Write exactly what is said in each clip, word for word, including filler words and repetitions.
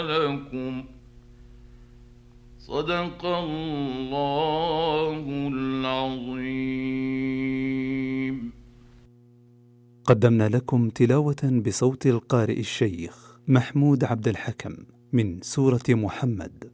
لكم صدق الله العظيم. قدمنا لكم تلاوة بصوت القارئ الشيخ محمود عبد الحكم من سورة محمد.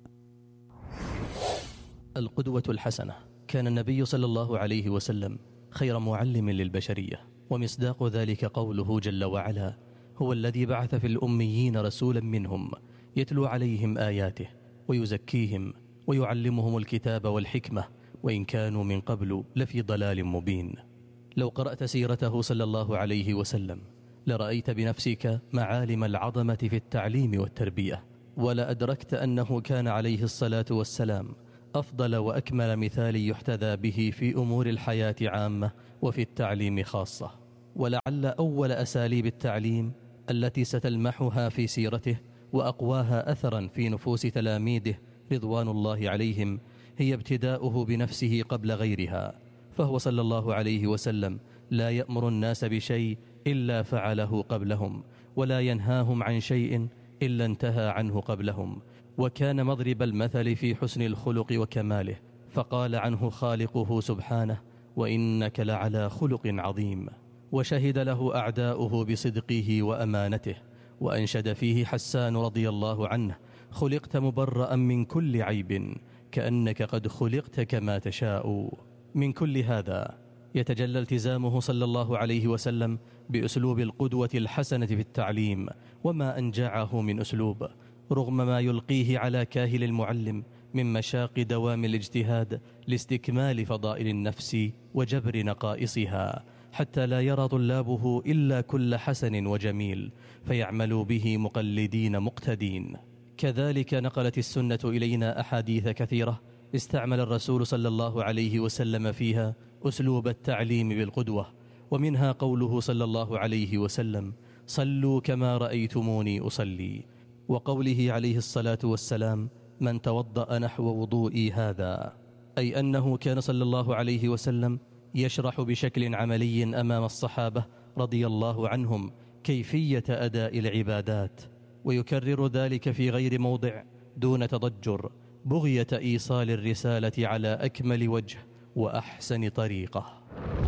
القدوة الحسنة. كان النبي صلى الله عليه وسلم خير معلم للبشرية، ومصداق ذلك قوله جل وعلا: هو الذي بعث في الأميين رسولا منهم يتلو عليهم آياته ويزكيهم ويعلمهم الكتاب والحكمة وإن كانوا من قبل لفي ضلال مبين. لو قرأت سيرته صلى الله عليه وسلم لرأيت بنفسك معالم العظمة في التعليم والتربية، ولأدركت أنه كان عليه الصلاة والسلام أفضل وأكمل مثال يحتذى به في أمور الحياة عامة وفي التعليم خاصة. ولعل أول أساليب التعليم التي ستلمحها في سيرته وأقواها أثرا في نفوس تلاميذه رضوان الله عليهم هي ابتداؤه بنفسه قبل غيرها، فهو صلى الله عليه وسلم لا يأمر الناس بشيء إلا فعله قبلهم، ولا ينهاهم عن شيء إلا انتهى عنه قبلهم، وكان مضرب المثل في حسن الخلق وكماله، فقال عنه خالقه سبحانه: وإنك لعلى خلق عظيم. وشهد له أعداؤه بصدقه وأمانته، وأنشد فيه حسان رضي الله عنه: خلقت مبرأ من كل عيب كأنك قد خلقت كما تشاء. من كل هذا يتجلى التزامه صلى الله عليه وسلم بأسلوب القدوة الحسنة في التعليم، وما أنجعه من أسلوب رغم ما يلقيه على كاهل المعلم من مشاق دوام الاجتهاد لاستكمال فضائل النفس وجبر نقائصها، حتى لا يرى طلابه إلا كل حسن وجميل فيعملوا به مقلدين مقتدين. كذلك نقلت السنة إلينا أحاديث كثيرة استعمل الرسول صلى الله عليه وسلم فيها أسلوب التعليم بالقدوة، ومنها قوله صلى الله عليه وسلم: صلوا كما رأيتموني أصلي، وقوله عليه الصلاة والسلام: من توضأ نحو وضوئي هذا، أي أنه كان صلى الله عليه وسلم يشرح بشكل عملي أمام الصحابة رضي الله عنهم كيفية أداء العبادات، ويكرر ذلك في غير موضع دون تضجر، بغية إيصال الرسالة على أكمل وجه وأحسن طريقة.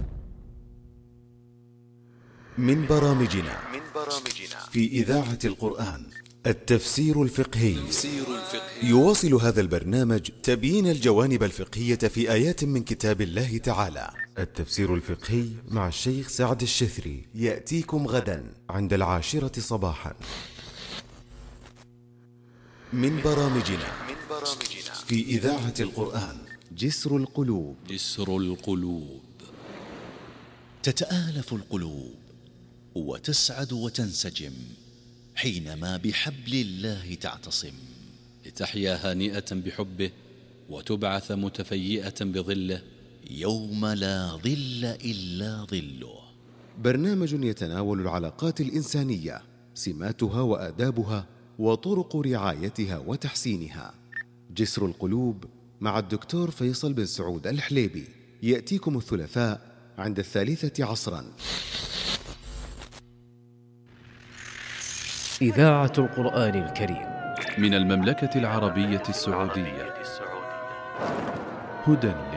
من برامجنا في إذاعة القرآن التفسير الفقهي. يواصل هذا البرنامج تبيين الجوانب الفقهية في آيات من كتاب الله تعالى. التفسير الفقهي مع الشيخ سعد الشثري يأتيكم غدا عند العاشرة صباحا. من برامجنا في إذاعة القرآن جسر القلوب. جسر القلوب. تتآلف القلوب وتسعد وتنسجم حينما بحبل الله تعتصم، لتحيا هانئة بحبه وتبعث متفيئة بظله يوم لا ظل إلا ظله. برنامج يتناول العلاقات الإنسانية، سماتها وآدابها وطرق رعايتها وتحسينها. جسر القلوب مع الدكتور فيصل بن سعود الحليبي يأتيكم الثلاثاء عند الثالثة عصرا. إذاعة القرآن الكريم من المملكة العربية السعودية. هدى